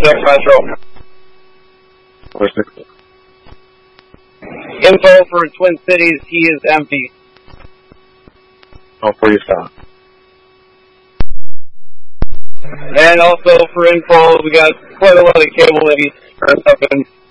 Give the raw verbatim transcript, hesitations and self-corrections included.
six Metro. four six. Info for Twin Cities, he is empty. Oh, for yourself. And also for info, we got quite a lot of cable that he's up in.